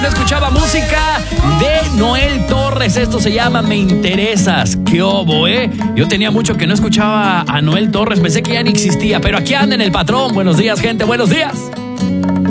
Escuchaba música de Noel Torres. Esto se llama Me Interesas. ¡Qué obo, Yo tenía mucho que no escuchaba a Noel Torres. Pensé que ya ni existía, pero aquí anda en el patrón. Buenos días, gente. Buenos días.